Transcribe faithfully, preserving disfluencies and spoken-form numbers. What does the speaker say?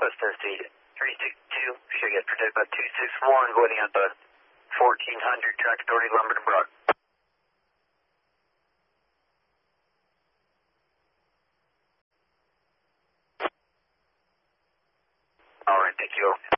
West Tennessee, three six two, should get protected by two six one, waiting at the fourteen hundred, track authority, Lumberton Brook. All right, thank you.